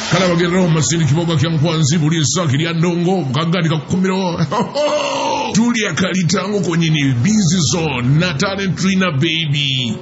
kala bagenda omasindi kiboga kya nkwanzi buli ensakiri ya ndongo mukagandi kakukumiro Tulia kalitango kwenye ni busy zone na talent trainer baby.